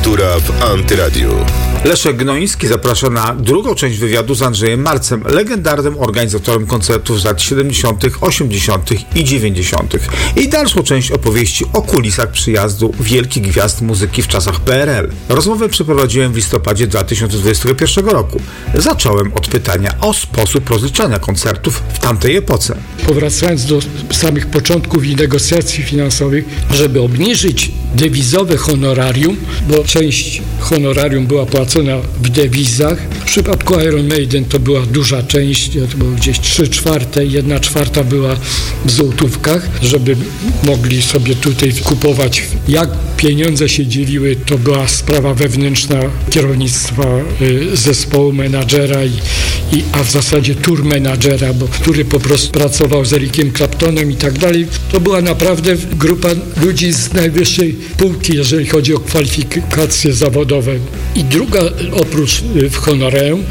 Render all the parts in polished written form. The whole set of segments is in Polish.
Kultura w Antyradiu. Leszek Gnoiński zaprasza na drugą część wywiadu z Andrzejem Marcem, legendarnym organizatorem koncertów z lat 70., 80. i 90. I dalszą część opowieści o kulisach przyjazdu wielkich gwiazd muzyki w czasach PRL. Rozmowę przeprowadziłem w listopadzie 2021 roku. Zacząłem od pytania o sposób rozliczania koncertów w tamtej epoce. Powracając do samych początków i negocjacji finansowych, żeby obniżyć dewizowe honorarium, bo część honorarium była płacona w dewizach. W przypadku Iron Maiden to była duża część, to było gdzieś 3/4, 1/4 była w złotówkach, żeby mogli sobie tutaj kupować. Jak pieniądze się dzieliły, to była sprawa wewnętrzna kierownictwa zespołu, menadżera a w zasadzie tour menadżera, który po prostu pracował z Ericiem Claptonem i tak dalej. To była naprawdę grupa ludzi z najwyższej półki, jeżeli chodzi o kwalifikacje zawodowe. I druga, oprócz honorarium,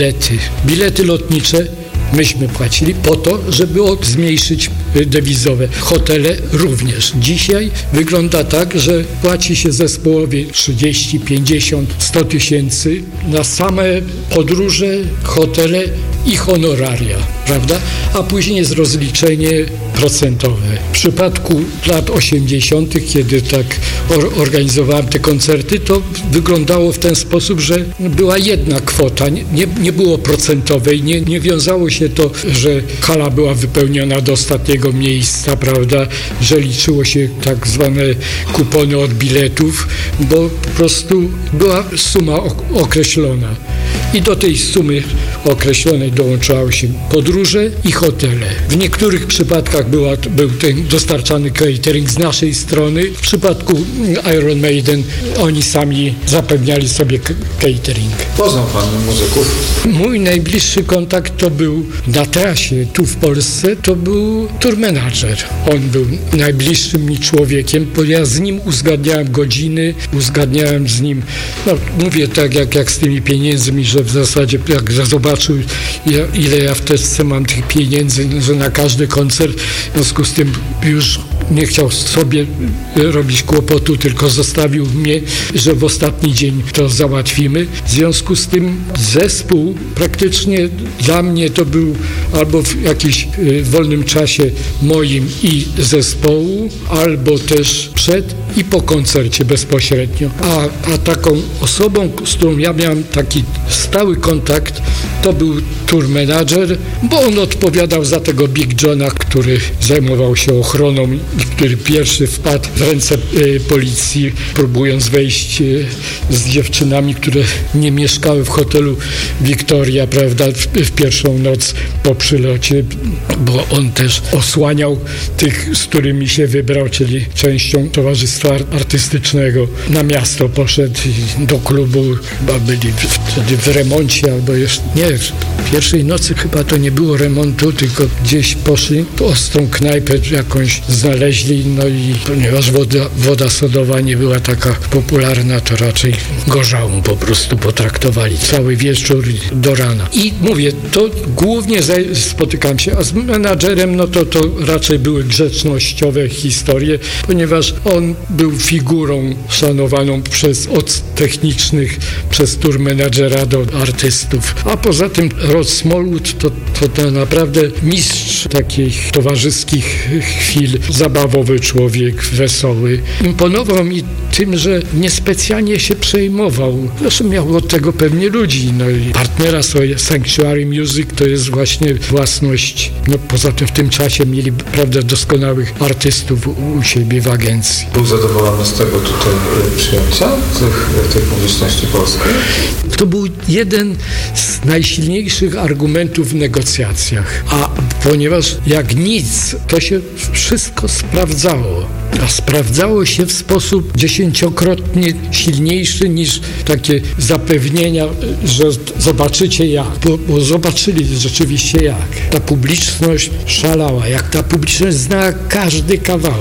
bilety lotnicze myśmy płacili po to, żeby zmniejszyć dewizowe. Hotele również. Dzisiaj wygląda tak, że płaci się zespołowi 30, 50, 100 tysięcy na same podróże, hotele i honoraria, prawda? A później jest rozliczenie procentowe. W przypadku lat 80., kiedy tak organizowałem te koncerty, to wyglądało w ten sposób, że była jedna kwota, nie było procentowej, nie wiązało się to, że hala była wypełniona do ostatniego miejsca, prawda, że liczyło się tak zwane kupony od biletów, bo po prostu była suma określona. I do tej sumy określonej dołączały się podróże i hotele. W niektórych przypadkach był ten dostarczany catering z naszej strony. W przypadku Iron Maiden oni sami zapewniali sobie catering. Poznał pan muzyków? Mój najbliższy kontakt to był na trasie tu w Polsce, to był tour manager. On był najbliższym mi człowiekiem, bo ja z nim uzgadniałem godziny, uzgadniałem z nim, mówię tak jak z tymi pieniędzmi, że w zasadzie jak zobaczył, ile ja w teczce mam tych pieniędzy, że na każdy koncert, w związku z tym już nie chciał sobie robić kłopotu, tylko zostawił mnie, że w ostatni dzień to załatwimy. W związku z tym zespół praktycznie dla mnie to był albo w jakimś wolnym czasie moim i zespołu, albo też przed i po koncercie bezpośrednio. A taką osobą, z którą ja miałem taki stały kontakt, to był tour manager, bo on odpowiadał za tego Big Johna, który zajmował się ochroną i który pierwszy wpadł w ręce policji, próbując wejść z dziewczynami, które nie mieszkały w hotelu Victoria, prawda, w pierwszą noc po przylocie, bo on też osłaniał tych, z którymi się wybrał, czyli częścią towarzystwa artystycznego. Na miasto poszedł do klubu, chyba byli wtedy w remoncie, albo jeszcze nie, w pierwszej nocy chyba to nie było remontu, tylko gdzieś poszli, ostrą knajpę jakąś znaleźli, no i ponieważ woda sodowa nie była taka popularna, to raczej gorzałą po prostu potraktowali cały wieczór do rana. I mówię, to głównie spotykam się, a z menadżerem, no to raczej były grzecznościowe historie, ponieważ on był figurą szanowaną od technicznych, przez tour menadżera do artystów. A poza tym Rod Smallwood to naprawdę mistrz takich towarzyskich chwil, zabawowy człowiek, wesoły. Imponował mi tym, że niespecjalnie się przejmował. Zresztą miał od tego pewnie ludzi. No i partnera swoje Sanctuary Music to jest właśnie własność. No poza tym w tym czasie mieli prawda doskonałych artystów u siebie w agencji. Był zadowolony z tego tutaj przyjęcia tej publiczności polskiej? To był jeden z najsilniejszych argumentów w negocjacjach. A ponieważ jak nic, to się wszystko sprawdzało. A sprawdzało się w sposób 10-krotnie silniejszy niż takie zapewnienia, że zobaczycie jak. Bo zobaczyli rzeczywiście jak. Ta publiczność szalała, jak ta publiczność znała każdy kawałek.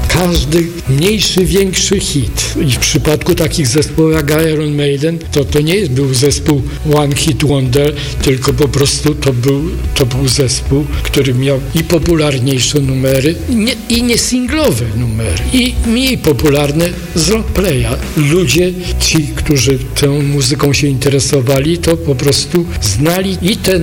każdy mniejszy, większy hit. I w przypadku takich zespołów jak Iron Maiden, to nie był zespół One Hit Wonder, tylko po prostu to był zespół, który miał i popularniejsze numery, i nie singlowe numery, i mniej popularne z rockplaya. Ludzie, ci, którzy tą muzyką się interesowali, to po prostu znali i te